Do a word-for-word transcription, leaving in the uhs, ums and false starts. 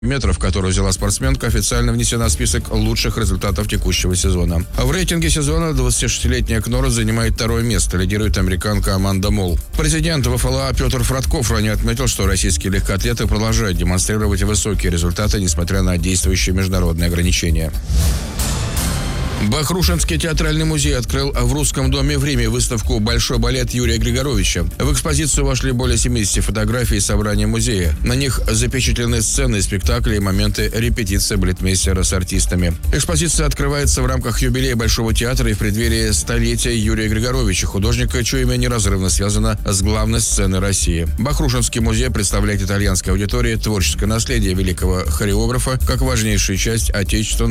метров, которую взяла спортсменка, официально внесена в список лучших результатов текущего сезона. А в рейтинге сезона двадцатишестилетняя Кнора занимает второе место, лидирует американка Аманда Молл. Президент ВФЛА Петр Фродков ранее отметил, что российские легкоатлеты продолжают демонстрировать высокие результаты, несмотря на действующие международные ограничения. Бахрушинский театральный музей открыл в Русском доме в Риме выставку «Большой балет» Юрия Григоровича. В экспозицию вошли более семидесяти фотографий из собрания музея. На них запечатлены сцены, спектакли и моменты репетиции балетмейстера с артистами. Экспозиция открывается в рамках юбилея Большого театра и в преддверии столетия Юрия Григоровича, художника, чье имя неразрывно связано с главной сценой России. Бахрушинский музей представляет итальянской аудитории творческое наследие великого хореографа как важнейшую часть отечественного